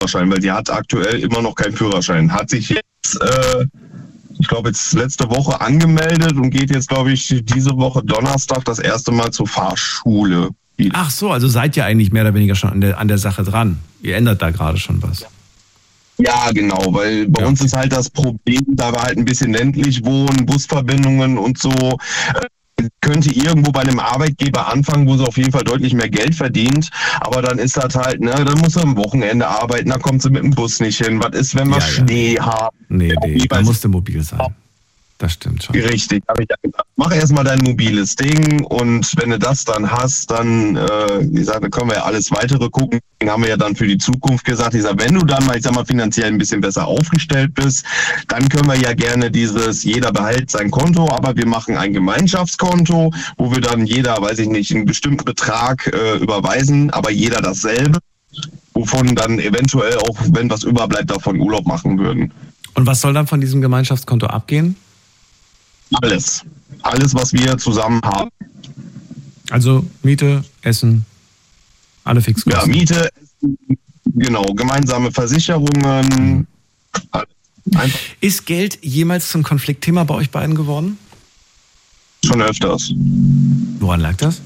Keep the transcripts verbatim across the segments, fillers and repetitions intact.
Führerschein, weil sie hat aktuell immer noch keinen Führerschein. Hat sich jetzt, äh, ich glaube jetzt letzte Woche angemeldet und geht jetzt, glaube ich, diese Woche Donnerstag das erste Mal zur Fahrschule. Ach so, also seid ihr eigentlich mehr oder weniger schon an der, an der Sache dran. Ihr ändert da gerade schon was. Ja, genau, weil bei ja. uns ist halt das Problem, da wir halt ein bisschen ländlich wohnen, Busverbindungen und so, äh, könnte irgendwo bei einem Arbeitgeber anfangen, wo sie auf jeden Fall deutlich mehr Geld verdient, aber dann ist das halt, ne, dann muss sie am Wochenende arbeiten, dann kommt sie mit dem Bus nicht hin. Was ist, wenn wir ja, Schnee ja. haben? Nee, nee, da musst du mobil sein. Das stimmt schon. Richtig, habe ich ja gedacht. Mach erstmal dein mobiles Ding und wenn du das dann hast, dann, äh, wie gesagt, dann können wir ja alles weitere gucken. Den haben wir ja dann für die Zukunft gesagt. Ich sag, wenn du dann mal, ich sag mal, finanziell ein bisschen besser aufgestellt bist, dann können wir ja gerne dieses, jeder behält sein Konto, aber wir machen ein Gemeinschaftskonto, wo wir dann jeder, weiß ich nicht, einen bestimmten Betrag äh, überweisen, aber jeder dasselbe, wovon dann eventuell auch, wenn was überbleibt, davon Urlaub machen würden. Und was soll dann von diesem Gemeinschaftskonto abgehen? Alles. Alles, was wir zusammen haben. Also Miete, Essen, alle Fixkosten. Ja, Miete, Essen, genau, gemeinsame Versicherungen. Einfach. Ist Geld jemals zum Konfliktthema bei euch beiden geworden? Schon öfters. Woran lag das?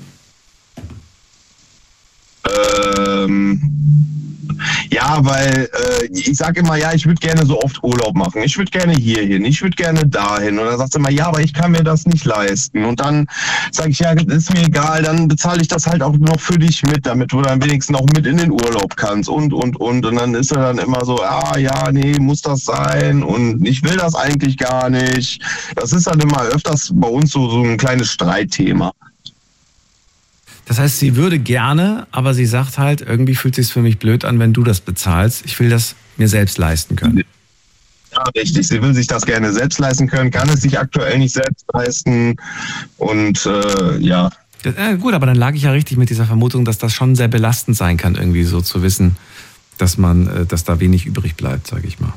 Ähm... Ja, weil äh, ich sage immer, ja, ich würde gerne so oft Urlaub machen. Ich würde gerne hier hin, ich würde gerne dahin. Und dann sagt sie immer, ja, aber ich kann mir das nicht leisten. Und dann sage ich, ja, ist mir egal, dann bezahle ich das halt auch noch für dich mit, damit du dann wenigstens auch mit in den Urlaub kannst und, und, und. Und dann ist er dann immer so, ah, ja, nee, muss das sein? Und ich will das eigentlich gar nicht. Das ist dann immer öfters bei uns so, so ein kleines Streitthema. Das heißt, sie würde gerne, aber sie sagt halt, irgendwie fühlt es sich für mich blöd an, wenn du das bezahlst. Ich will das mir selbst leisten können. Ja, richtig. Sie will sich das gerne selbst leisten können, kann es sich aktuell nicht selbst leisten. Und äh, ja. Das, äh, gut, aber dann lag ich ja richtig mit dieser Vermutung, dass das schon sehr belastend sein kann, irgendwie so zu wissen, dass man, äh, dass da wenig übrig bleibt, sage ich mal.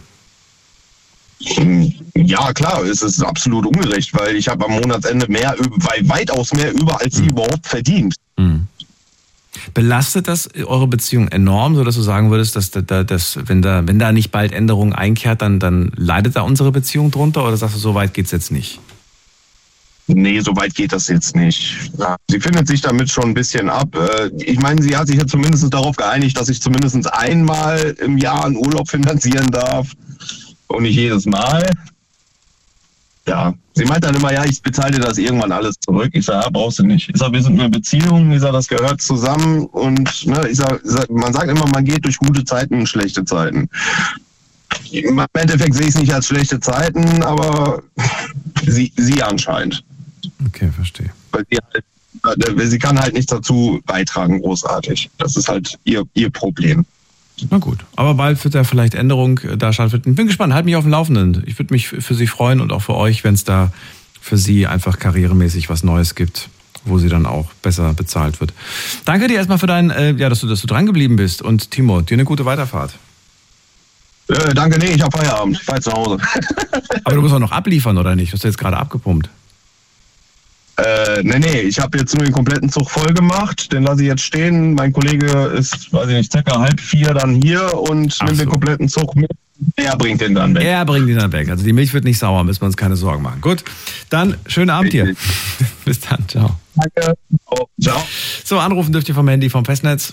Ja, klar, es ist absolut ungerecht, weil ich habe am Monatsende mehr, weitaus mehr über, als sie mhm. überhaupt verdient. Mhm. Belastet das eure Beziehung enorm, sodass du sagen würdest, dass, dass, dass wenn, da, wenn da nicht bald Änderungen einkehrt, dann, dann leidet da unsere Beziehung drunter? Oder sagst du, so weit geht's jetzt nicht? Nee, so weit geht das jetzt nicht. Ja, sie findet sich damit schon ein bisschen ab. Ich meine, sie hat sich ja zumindest darauf geeinigt, dass ich zumindest einmal im Jahr einen Urlaub finanzieren darf. Und nicht jedes Mal. Ja, sie meint dann immer, ja, ich bezahle dir das irgendwann alles zurück. Ich sage, ja, brauchst du nicht. Ich sage, wir sind in einer Beziehung. Ich sage, das gehört zusammen. Und ne, ich sage, man sagt immer, man geht durch gute Zeiten und schlechte Zeiten. Im Endeffekt sehe ich es nicht als schlechte Zeiten, aber sie, sie anscheinend. Okay, verstehe. Weil sie, halt, sie kann halt nichts dazu beitragen, großartig. Das ist halt ihr, ihr Problem. Na gut, aber bald wird da vielleicht Änderung da stattfinden. Bin gespannt, halt mich auf dem Laufenden. Ich würde mich für Sie freuen und auch für euch, wenn es da für Sie einfach karrieremäßig was Neues gibt, wo sie dann auch besser bezahlt wird. Danke dir erstmal für dein, äh, ja, dass du, dass du dran geblieben bist. Und Timo, dir eine gute Weiterfahrt. Äh, danke, nee, ich habe Feierabend. Ich fahr jetzt nach Hause. Aber du musst auch noch abliefern, oder nicht? Du hast jetzt gerade abgepumpt. Äh, nee, nee, ich habe jetzt nur den kompletten Zug voll gemacht, den lasse ich jetzt stehen. Mein Kollege ist, weiß ich nicht, circa halb vier dann hier und Ach nimmt so. den kompletten Zug mit. Er bringt den dann weg. Er bringt den dann weg. Also die Milch wird nicht sauer, müssen wir uns keine Sorgen machen. Gut, dann schönen Abend dir. Bis dann, ciao. Danke. Oh, ciao. So, anrufen dürft ihr vom Handy, vom Festnetz.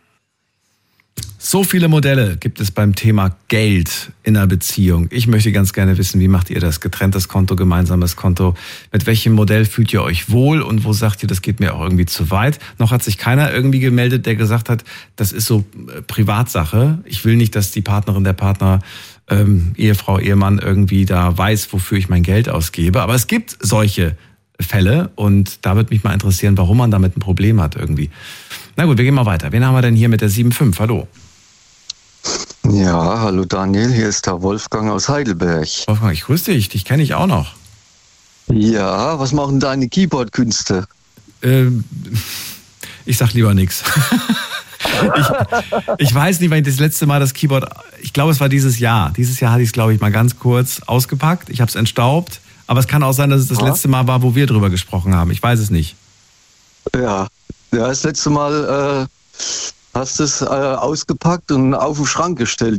So viele Modelle gibt es beim Thema Geld in einer Beziehung. Ich möchte ganz gerne wissen, wie macht ihr das? Getrenntes Konto, gemeinsames Konto. Mit welchem Modell fühlt ihr euch wohl und wo sagt ihr, das geht mir auch irgendwie zu weit? Noch hat sich keiner irgendwie gemeldet, der gesagt hat, das ist so Privatsache. Ich will nicht, dass die Partnerin, der Partner, ähm, Ehefrau, Ehemann irgendwie da weiß, wofür ich mein Geld ausgebe. Aber es gibt solche Fälle und da würde mich mal interessieren, warum man damit ein Problem hat irgendwie. Na gut, wir gehen mal weiter. Wen haben wir denn hier mit der sieben fünf? Hallo. Ja, hallo Daniel, hier ist der Wolfgang aus Heidelberg. Wolfgang, ich grüße dich, dich kenne ich auch noch. Ja, was machen deine Keyboard-Künste? Ähm, ich sag lieber nichts. Ich, ich weiß nicht, wann ich das letzte Mal das Keyboard, ich glaube es war dieses Jahr. Dieses Jahr hatte ich es, glaube ich, mal ganz kurz ausgepackt. Ich habe es entstaubt, aber es kann auch sein, dass es das ja. letzte Mal war, wo wir drüber gesprochen haben. Ich weiß es nicht. Ja, ja das letzte Mal... Äh hast es äh, ausgepackt und auf den Schrank gestellt.